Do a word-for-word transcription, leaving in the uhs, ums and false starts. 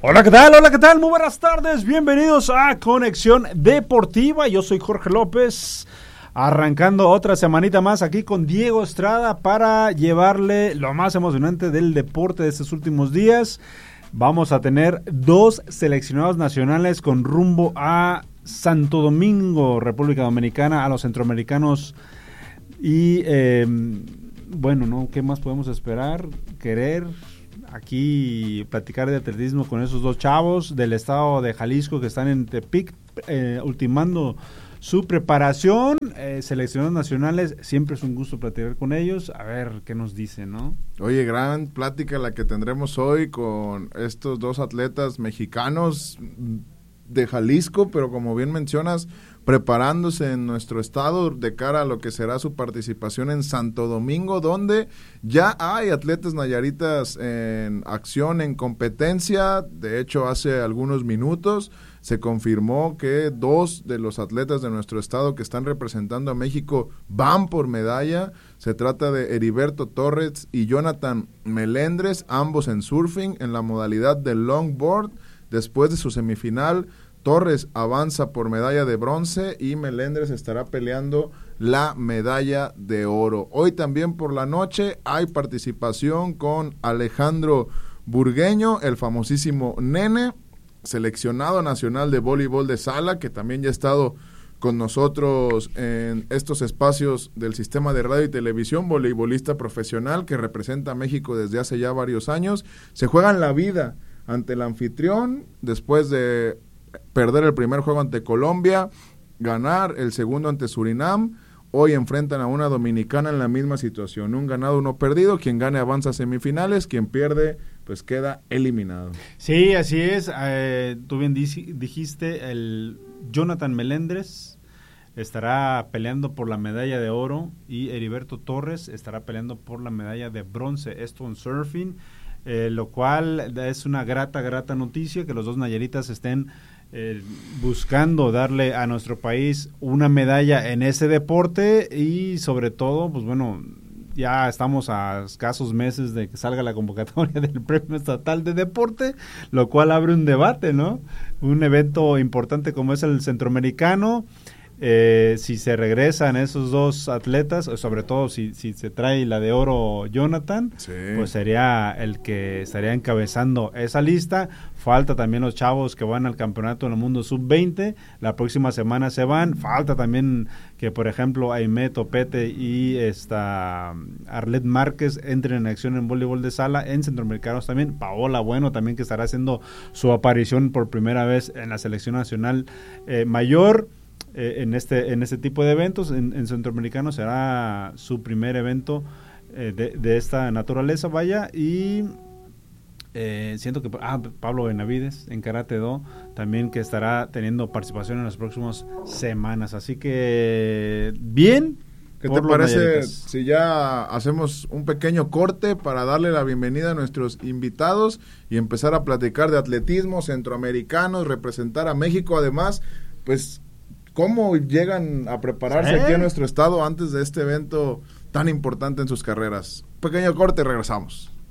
Hola, ¿qué tal? Hola, ¿qué tal? Muy buenas tardes. Bienvenidos a Conexión Deportiva. Yo soy Jorge López, arrancando otra semanita más aquí con Diego Estrada para llevarle lo más emocionante del deporte de estos últimos días. Vamos a tener dos seleccionados nacionales con rumbo a Santo Domingo, República Dominicana, a los centroamericanos. Y eh, bueno, ¿no? ¿Qué más podemos esperar? Querer aquí platicar de atletismo con esos dos chavos del estado de Jalisco que están en Tepic, eh, ultimando su preparación, eh, seleccionados nacionales. Siempre es un gusto platicar con ellos, a ver qué nos dicen, ¿no? Oye, gran plática la que tendremos hoy con estos dos atletas mexicanos de Jalisco, pero como bien mencionas, preparándose en nuestro estado de cara a lo que será su participación en Santo Domingo, donde ya hay atletas nayaritas en acción, en competencia. De hecho, hace algunos minutos se confirmó que dos de los atletas de nuestro estado que están representando a México van por medalla. Se trata de Heriberto Torres y Jonathan Melendres, ambos en surfing, en la modalidad de longboard. Después de su semifinal, Torres avanza por medalla de bronce y Melendres estará peleando la medalla de oro. Hoy también por la noche hay participación con Alejandro Burgueño, el famosísimo Nene, seleccionado nacional de voleibol de sala, que también ya ha estado con nosotros en estos espacios del sistema de radio y televisión, voleibolista profesional que representa a México desde hace ya varios años. Se juegan la vida ante el anfitrión después de perder el primer juego ante Colombia, ganar el segundo ante Surinam. Hoy enfrentan a una dominicana en la misma situación, un ganado, uno perdido. Quien gane avanza a semifinales, quien pierde pues queda eliminado. Sí, así es. Eh, tú bien dijiste, el Jonathan Melendres estará peleando por la medalla de oro y Heriberto Torres estará peleando por la medalla de bronce, esto en surfing, eh, lo cual es una grata, grata noticia que los dos nayaritas estén Eh, buscando darle a nuestro país una medalla en ese deporte. Y sobre todo, pues bueno, ya estamos a escasos meses de que salga la convocatoria del Premio Estatal de Deporte, lo cual abre un debate, ¿no? Un evento importante como es el Centroamericano, eh, si se regresan esos dos atletas, sobre todo si, si se trae la de oro Jonathan, sí, pues sería el que estaría encabezando esa lista. Falta también los chavos que van al campeonato del mundo sub veinte, la próxima semana se van. Falta también que, por ejemplo, Aimé Topete y esta Arlet Márquez entren en acción en voleibol de sala, en centroamericanos también. Paola Bueno también, que estará haciendo su aparición por primera vez en la selección nacional eh, mayor. Eh, en este en este tipo de eventos, en, en centroamericano será su primer evento eh, de, de esta naturaleza, vaya. Y eh, siento que ah, Pablo Benavides en Karate Do también, que estará teniendo participación en las próximas semanas, así que bien. ¿Qué te parece si ya hacemos un pequeño corte para darle la bienvenida a nuestros invitados y empezar a platicar de atletismo, centroamericanos, representar a México? Además, pues cómo llegan a prepararse, ¿sí?, aquí en nuestro estado antes de este evento tan importante en sus carreras. Pequeño corte, regresamos.